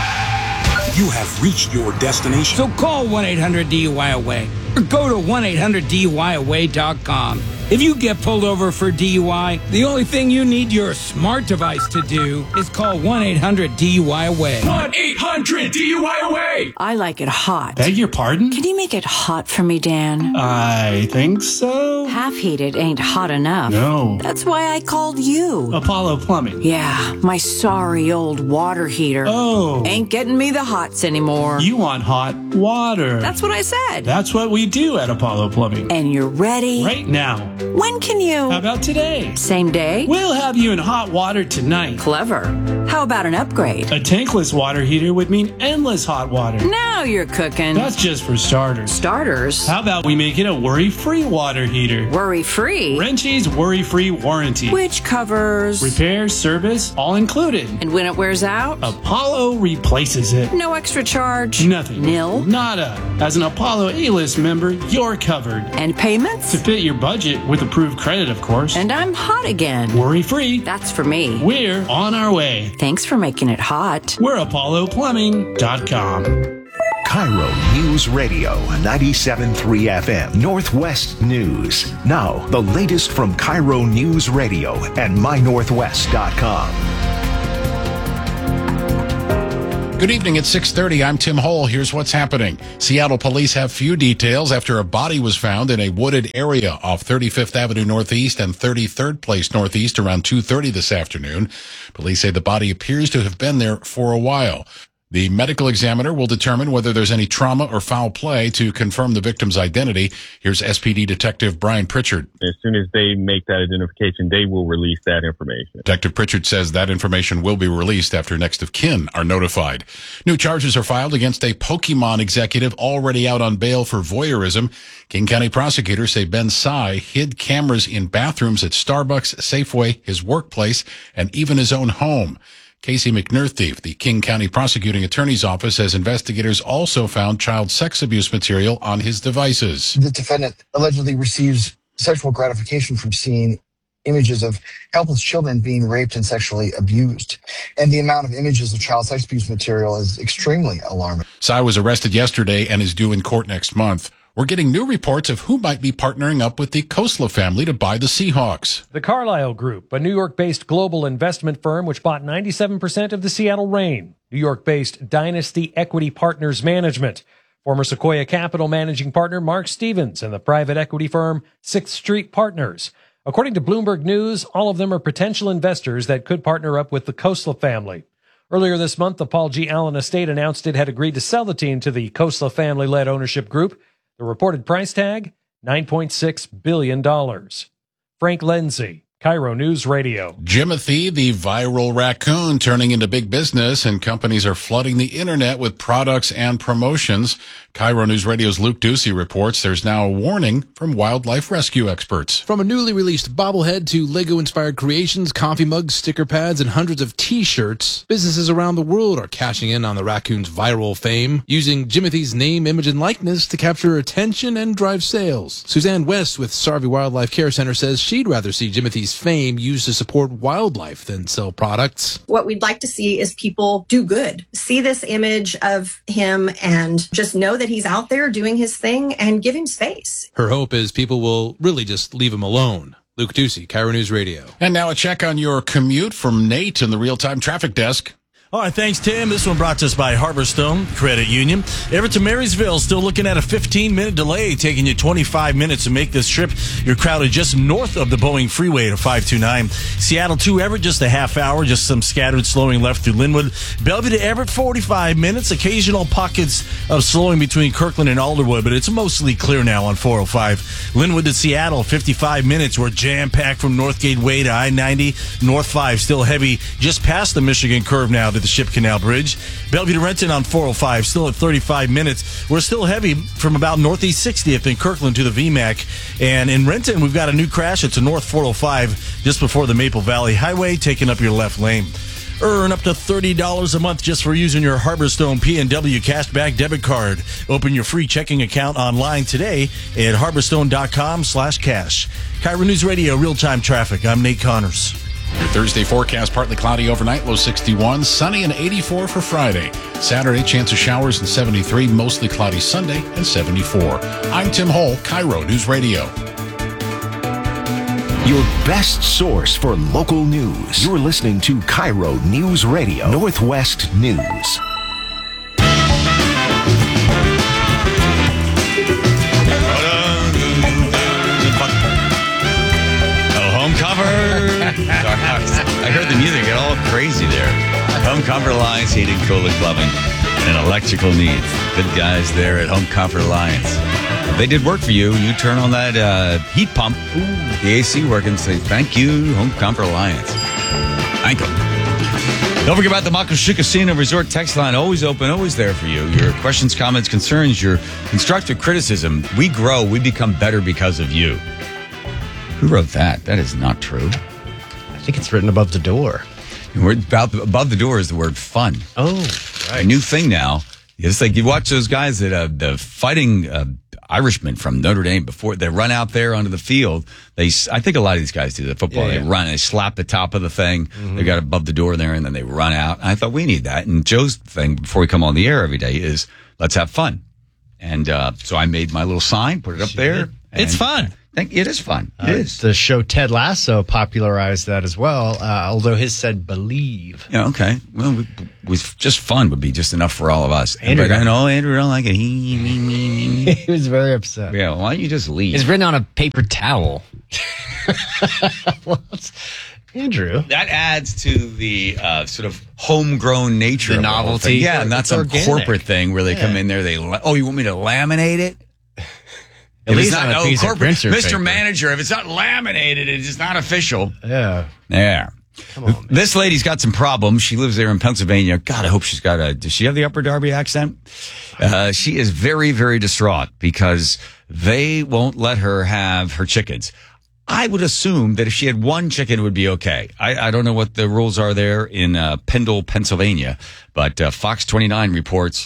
You have reached your destination. So call one eight hundred D U I Away or go to one eight hundred D U I away dot com. If you get pulled over for D U I, the only thing you need your smart device to do is call one eight hundred D U I Away. one eight hundred D U I Away. I like it hot. Beg your pardon? Can you make it hot for me, Dan? I think so. Half heated ain't hot enough. No. That's why I called you. Apollo Plumbing. Yeah, my sorry old water heater. Oh. Ain't getting me the hots anymore. You want hot water. That's what I said. That's what we do at Apollo Plumbing. And you're ready? Right now. When can you? How about today? Same day? We'll have you in hot water tonight. Clever. How about an upgrade? A tankless water heater would mean endless hot water. Now you're cooking. That's just for starters. Starters? How about we make it a worry-free water heater? here. Worry-free. Wrenchies worry-free warranty. Which covers repair, service, all included. And when it wears out, Apollo replaces it. no extra charge. Nothing. Nil. Nada. As an Apollo A-list member, you're covered. And payments? To fit your budget with approved credit, of course. And I'm hot again. Worry-free. That's for me. We're on our way. Thanks for making it hot. We're Apollo Plumbing dot com. Cairo News Radio, ninety-seven point three F M, Northwest News. Now, the latest from Cairo News Radio and my northwest dot com. Good evening at six thirty. I'm Tim Hole. Here's what's happening. Seattle police have few details after a body was found in a wooded area off thirty-fifth Avenue Northeast and thirty-third Place Northeast around two thirty this afternoon. Police say the body appears to have been there for a while. The medical examiner will determine whether there's any trauma or foul play to confirm the victim's identity. Here's S P D Detective Brian Pritchard. As soon as they make that identification, they will release that information. Detective Pritchard says that information will be released after next of kin are notified. New charges are filed against a Pokemon executive already out on bail for voyeurism. King County prosecutors say Ben Tsai hid cameras in bathrooms at Starbucks, Safeway, his workplace, and even his own home. Casey McNerthief, the King County Prosecuting Attorney's Office, says investigators also found child sex abuse material on his devices. The defendant allegedly receives sexual gratification from seeing images of helpless children being raped and sexually abused. And the amount of images of child sex abuse material is extremely alarming. Tsai was arrested yesterday and is due in court next month. We're getting new reports of who might be partnering up with the Khosla family to buy the Seahawks. The Carlyle Group, a New York-based global investment firm which bought ninety-seven percent of the Seattle Reign. New York-based Dynasty Equity Partners Management. Former Sequoia Capital managing partner Mark Stevens and the private equity firm Sixth Street Partners. According to Bloomberg News, all of them are potential investors that could partner up with the Khosla family. Earlier this month, the Paul G. Allen estate announced it had agreed to sell the team to the Khosla family-led ownership group. The reported price tag, nine point six billion dollars. Frank Lindsay, Cairo News Radio. Jimothy, the viral raccoon, turning into big business, and companies are flooding the internet with products and promotions. Cairo News Radio's Luke Ducey reports there's now a warning from wildlife rescue experts. From a newly released bobblehead to Lego-inspired creations, coffee mugs, sticker pads, and hundreds of T-shirts, businesses around the world are cashing in on the raccoon's viral fame, using Jimothy's name, image, and likeness to capture attention and drive sales. Suzanne West with Sarvey Wildlife Care Center says she'd rather see Jimothy's fame used to support wildlife than sell products. What we'd like to see is people do good. See this image of him and just know that he's out there doing his thing and give him space. Her hope is people will really just leave him alone. Luke Ducey, Cairo News Radio. And now a check on your commute from Nate in the real-time traffic desk. All right, thanks, Tim. This one brought to us by Harborstone Credit Union. Everett to Marysville, still looking at a fifteen-minute delay, taking you twenty-five minutes to make this trip. You're crowded just north of the Boeing Freeway to five two nine. Seattle to Everett, just a half hour, just some scattered slowing left through Linwood. Bellevue to Everett, forty-five minutes. Occasional pockets of slowing between Kirkland and Alderwood, but it's mostly clear now on four oh five. Linwood to Seattle, fifty-five minutes. We're jam-packed from North Gateway to I ninety. North five, still heavy, just past the Michigan curve now to the Ship Canal Bridge. Bellevue to Renton on four oh five, still at thirty-five minutes. We're still heavy from about Northeast sixtieth in Kirkland to the V MAC. And in Renton, we've got a new crash. It's a North four oh five just before the Maple Valley Highway, taking up your left lane. Earn up to thirty dollars a month just for using your Harborstone P N W Cashback debit card. Open your free checking account online today at harborstone.com slash cash. Cairo News Radio, real-time traffic. I'm Nate Connors. Your Thursday forecast, partly cloudy overnight, low sixty-one, sunny and eighty-four for Friday. Saturday, chance of showers and seventy-three, mostly cloudy Sunday and seventy-four. I'm Tim Hole, Cairo News Radio. Your best source for local news. You're listening to Cairo News Radio, Northwest News. I heard the music get all crazy there. Home Comfort Alliance Heating, Cooling, Plumbing, and Electrical Needs. Good guys there at Home Comfort Alliance. If they did work for you, you turn on that uh, heat pump, ooh, the A C working, say, thank you, Home Comfort Alliance. Thank them. Don't forget about the Makoshu Casino Resort text line. Always open, always there for you. Your questions, comments, concerns, your constructive criticism. We grow, we become better because of you. Who wrote that? That is not true. I think it's written above the door. We're about above the door is the word fun. Oh, right. A new thing now. It's like you watch those guys that uh, the fighting uh, Irishmen from Notre Dame before they run out there onto the field. They, I think a lot of these guys do the football. Yeah, yeah. They run, they slap the top of the thing. Mm-hmm. They got above the door there, and then they run out. I thought we need that. And Joe's thing before we come on the air every day is let's have fun. And uh, so I made my little sign, put it up She there. did. It's fun. Think it is fun. It Uh, is. The show Ted Lasso popularized that as well, uh, although his said believe. Yeah, okay. Well, we, was just fun would be just enough for all of us. Andrew but I got- know Andrew don't like it. He, me, me, me. He was very upset. Yeah, why don't you just leave? It's written on a paper towel. Well, it's- Andrew. That adds to the uh, sort of homegrown nature The of the whole novelty. thing. Yeah, not It's some organic. corporate thing where they Yeah. come in there. They la- oh, you want me to laminate it? At If least it's on not a oh, piece of corporate, printer Mister paper. Manager, if it's not laminated, it is not official. Yeah. Yeah. Come on, man. This lady's got some problems. She lives there in Pennsylvania. God, I hope she's got a. Does she have the Upper Darby accent? Uh, she is very, very distraught because they won't let her have her chickens. I would assume that if she had one chicken, it would be okay. I, I don't know what the rules are there in uh, Pendle, Pennsylvania, but uh, Fox twenty-nine reports.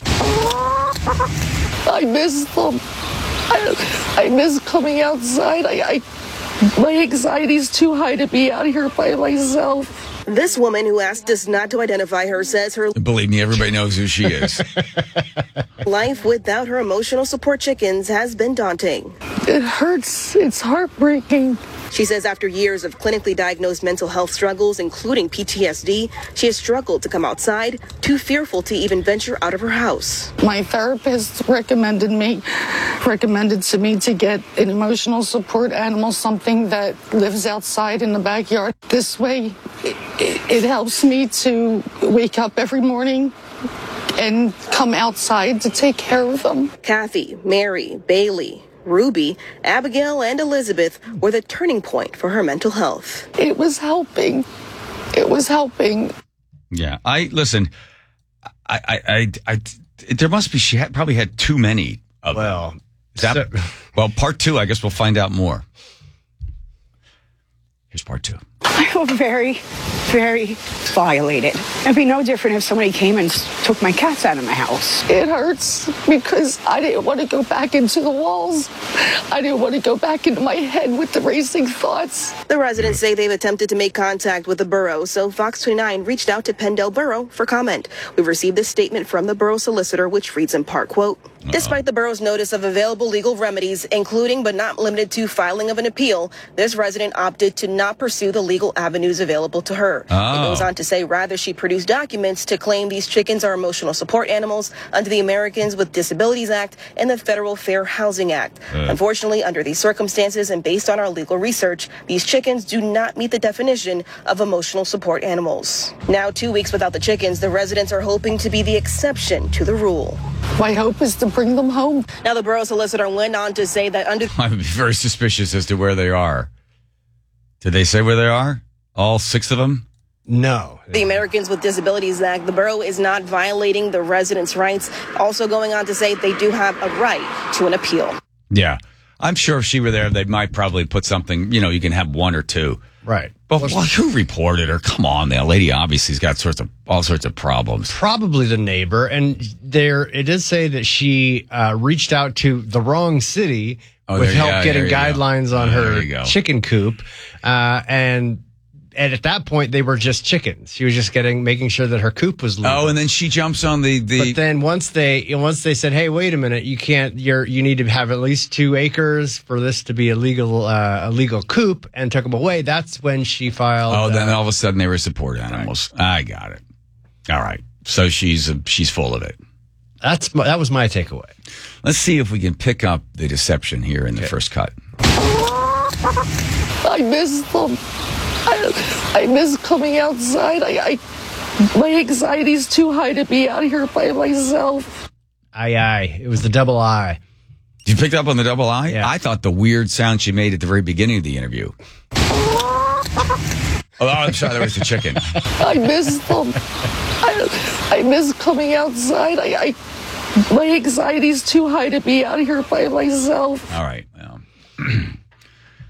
I miss them. I, I miss coming outside. I, I, my anxiety's too high to be out here by myself. This woman who asked us not to identify her says her Believe me, everybody knows who she is. life without her emotional support chickens has been daunting. It hurts. It's heartbreaking. She says after years of clinically diagnosed mental health struggles, including P T S D, she has struggled to come outside, too fearful to even venture out of her house. My therapist recommended me, recommended to me to get an emotional support animal, something that lives outside in the backyard. This way, it, it, it helps me to wake up every morning and come outside to take care of them. Kathy, Mary, Bailey, Ruby, Abigail, and Elizabeth were the turning point for her mental health. It was helping. It was helping. Yeah, I listen. I, I, I, I there must be. She had, probably had too many of well, them. Is that, so, well, part two. I guess we'll find out more. Here's part two. I feel very, very violated. It'd be no different if somebody came and took my cats out of my house. It hurts because I didn't want to go back into the walls. I didn't want to go back into my head with the racing thoughts. The residents say they've attempted to make contact with the borough, so Fox twenty-nine reached out to Pendle Borough for comment. We've received this statement from the borough solicitor, which reads in part, quote, Uh-oh. Despite the borough's notice of available legal remedies, including but not limited to filing of an appeal, this resident opted to not pursue the legal avenues available to her. Oh. It goes on to say rather she produced documents to claim these chickens are emotional support animals under the Americans with Disabilities Act and the Federal Fair Housing Act. Uh. Unfortunately, under these circumstances and based on our legal research, these chickens do not meet the definition of emotional support animals. Now, two weeks without the chickens, the residents are hoping to be the exception to the rule. My hope is to bring them home. Now, the borough solicitor went on to say that under... I would be very suspicious as to where they are. Did they say where they are? All six of them? No. The Americans with Disabilities Act, the borough is not violating the residents' rights. Also going on to say they do have a right to an appeal. Yeah. I'm sure if she were there, they might probably put something, you know, you can have one or two. Right. But well, who reported her? Come on, that lady obviously's got sorts of all sorts of problems. Probably the neighbor. And there, it does say that she uh, reached out to the wrong city oh, with there, help yeah, getting guidelines go. on oh, her chicken coop. Uh, and And at that point, they were just chickens. She was just getting, making sure that her coop was legal. Oh, and then she jumps on the, the. But then once they, once they said, "Hey, wait a minute, you can't. You're, you need to have at least two acres for this to be a legal, uh, a legal coop," and took them away. That's when she filed. Oh, then uh, all of a sudden they were support animals. Right. I got it. All right. So she's uh, she's full of it. That's my, that was my takeaway. Let's see if we can pick up the deception here in the okay. first cut. I miss them. I, I miss coming outside. I, I, my anxiety's too high to be out here by myself. Aye, aye. It was the double I. You picked up on the double I? Yeah. I thought the weird sound she made at the very beginning of the interview. Oh, I'm sorry, that was the chicken. I miss them. I, I miss coming outside. I, I, my anxiety's too high to be out here by myself. All right. Well.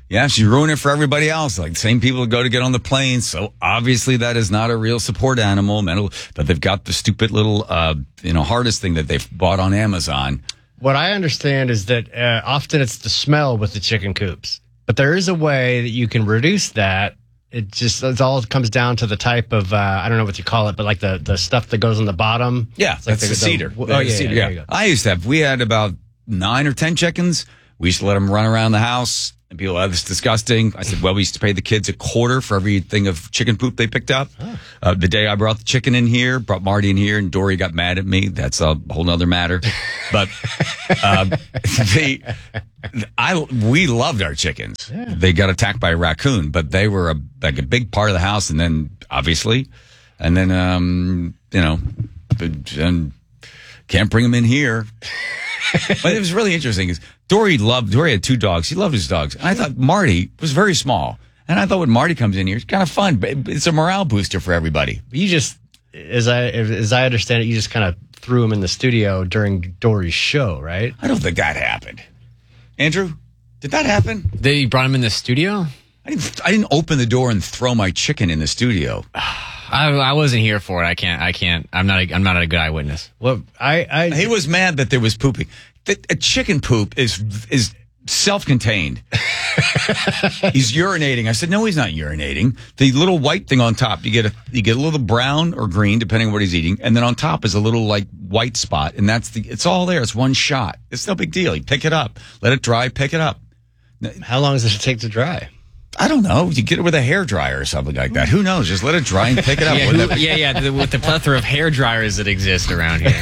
Yeah, she's ruining it for everybody else. Like the same people who go to get on the plane. So obviously that is not a real support animal. Mental, but they've got the stupid little, uh, you know, harness thing that they've bought on Amazon. What I understand is that uh, often it's the smell with the chicken coops, but there is a way that you can reduce that. It just it all comes down to the type of uh, I don't know what you call it, but like the, the stuff that goes on the bottom. Yeah, it's like that's the, the cedar. The, oh yeah, cedar. Yeah, Yeah, I used to have. We had about nine or ten chickens. We used to let them run around the house. And people, oh, this is disgusting. I said, well, we used to pay the kids a quarter for every thing of chicken poop they picked up. Oh. Uh, the day I brought the chicken in here, brought Marty in here, and Dory got mad at me. That's a whole nother matter. But uh, they, I, we loved our chickens. Yeah. They got attacked by a raccoon, but they were a, like a big part of the house. And then, obviously, and then, um, you know, and can't bring them in here. But it was really interesting. Is Dory loved, Dory had two dogs. He loved his dogs. And I thought Marty was very small. And I thought when Marty comes in here, it's kind of fun. But it's a morale booster for everybody. You just, as I as I understand it, you just kind of threw him in the studio during Dory's show, right? I don't think that happened. Andrew, did that happen? They brought him in the studio? I didn't, I didn't open the door and throw my chicken in the studio. I, I wasn't here for it. I can't. I can't. I'm not. A, I'm not a good eyewitness. Well, I, I. He was mad that there was pooping. That a chicken poop is is self-contained. He's urinating. I said, no, he's not urinating. The little white thing on top, you get a you get a little brown or green depending on what he's eating, and then on top is a little like white spot, and that's the. It's all there. It's one shot. It's no big deal. You pick it up, let it dry, pick it up. How long does it take to dry? I don't know. You get it with a hairdryer or something like that. Who knows? Just let it dry and pick it up. yeah, who, yeah, yeah. The, with the plethora of hair dryers that exist around here.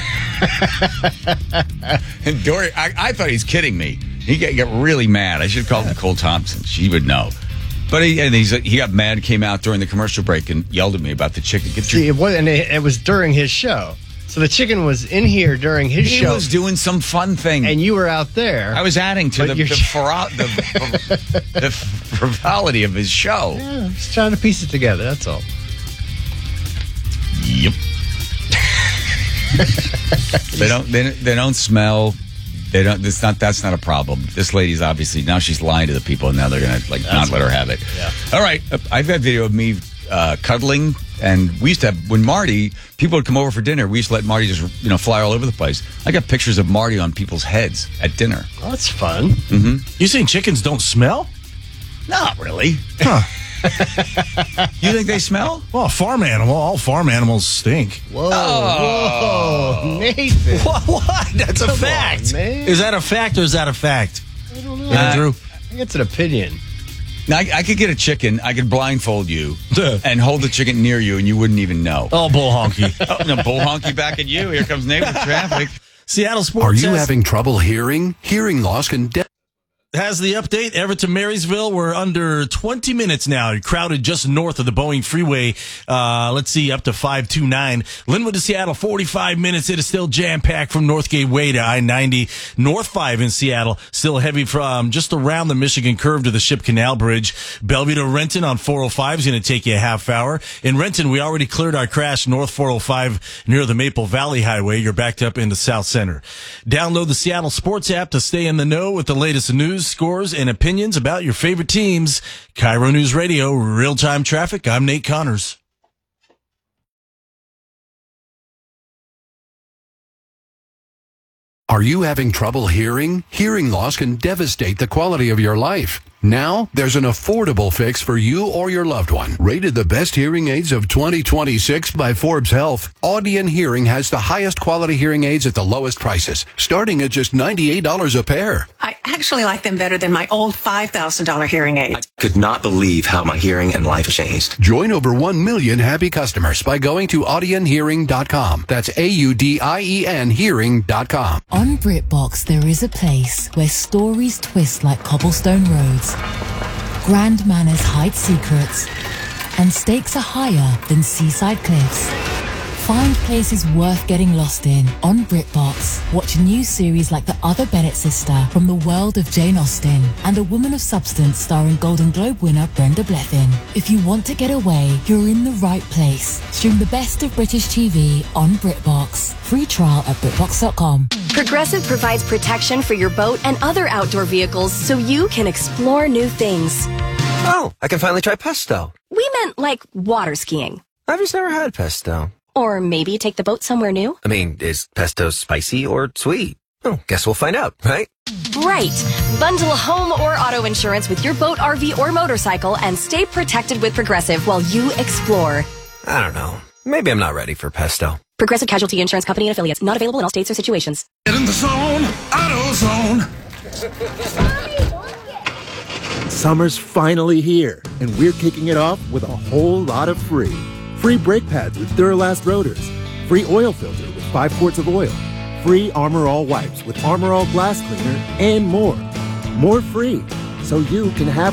And Dory, I, I thought he's kidding me. He got, got really mad. I should have called Nicole Thompson. She would know. But he, and he's, he got mad, came out during the commercial break and yelled at me about the chicken. Get your- See, it was, and it, it was during his show. So the chicken was in here during his he show. He was doing some fun thing. And you were out there. I was adding to the, the, fero- the, the frivolity of his show. Yeah, just trying to piece it together, that's all. Yep. they don't they, they don't smell. They don't it's not that's not a problem. This lady's obviously now she's lying to the people and now they're gonna like that's not let her have it. Yeah. All right. I've got video of me uh, cuddling. And we used to have, when Marty, people would come over for dinner, we used to let Marty just, you know, fly all over the place. I got pictures of Marty on people's heads at dinner. Oh, that's fun. Mm-hmm. You saying chickens don't smell? Not really. Huh. You think they smell? Well, a farm animal. All farm animals stink. Whoa. Oh. Whoa. Nathan. What? what? That's a Come fact. on, man. Is that a fact or is that a fact? I don't know. Andrew? I think it's an opinion. Now, I, I could get a chicken, I could blindfold you and hold the chicken near you and you wouldn't even know. Oh, bull honky. Oh, no, bull honky back at you. Here comes neighbor traffic. Seattle Sports. Are you has, having trouble hearing? Hearing loss can de- has the update. Everett Marysville, we're under twenty minutes now. You're crowded just north of the Boeing Freeway. Uh, let's see, up to five two nine. Linwood to Seattle, forty-five minutes. It is still jam-packed from North Gateway to I ninety. North five in Seattle, still heavy from just around the Michigan curve to the Ship Canal Bridge. Bellevue to Renton on four oh five is going to take you a half hour. In Renton, we already cleared our crash north four oh five near the Maple Valley Highway. You're backed up into South Center. Download the Seattle Sports app to stay in the know with the latest news, scores, and opinions about your favorite teams. Cairo News Radio, real-time traffic. I'm Nate Connors. Are you having trouble hearing? Hearing loss can devastate the quality of your life. Now, there's an affordable fix for you or your loved one. Rated the best hearing aids of twenty twenty-six by Forbes Health, Audion Hearing has the highest quality hearing aids at the lowest prices, starting at just ninety-eight dollars a pair. I actually like them better than my old five thousand dollars hearing aid. I could not believe how my hearing and life changed. Join over one million happy customers by going to audion hearing dot com. That's A U D I E N hearing dot com. On BritBox, there is a place where stories twist like cobblestone roads. Grand manners hide secrets, and stakes are higher than seaside cliffs. Find places worth getting lost in on BritBox. Watch new series like The Other Bennett Sister from the world of Jane Austen and A Woman of Substance starring Golden Globe winner Brenda Blethyn. If you want to get away, you're in the right place. Stream the best of British T V on BritBox. Free trial at BritBox dot com. Progressive provides protection for your boat and other outdoor vehicles so you can explore new things. Oh, I can finally try pesto. We meant like water skiing. I've just never had pesto. Or maybe take the boat somewhere new. I mean, is pesto spicy or sweet? Oh, guess we'll find out, right? Right. Bundle home or auto insurance with your boat, R V, or motorcycle and stay protected with Progressive while you explore. I don't know. Maybe I'm not ready for pesto. Progressive Casualty Insurance Company and affiliates. Not available in all states or situations. Get in the zone, AutoZone. Summer's finally here, and we're kicking it off with a whole lot of free. Free brake pads with Duralast rotors. Free oil filter with five quarts of oil. Free Armor All wipes with Armor All glass cleaner, and more. More free, so you can have